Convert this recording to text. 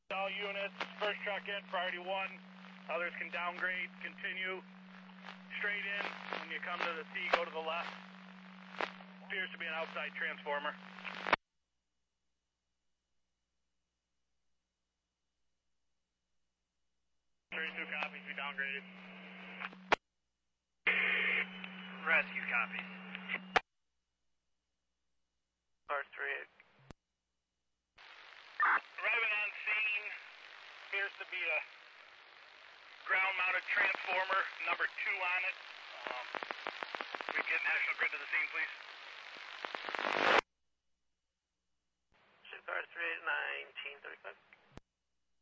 All units, first truck in, priority 1. Others can downgrade, continue straight in. When you come to the C, go to the left. Appears to be an outside transformer. 32 copies, we downgraded. Rescue copies. Car 38. Arriving on scene, appears to be a ground-mounted transformer, number 2 on it. We get National Grid to the scene, please. Car 38, 1935.